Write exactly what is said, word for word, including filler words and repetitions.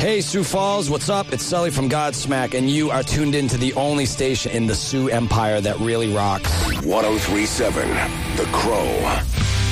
Hey, Sioux Falls, what's up? It's Sully from Godsmack, and you are tuned into the only station in the Sioux Empire that really rocks. one oh three point seven The Crow.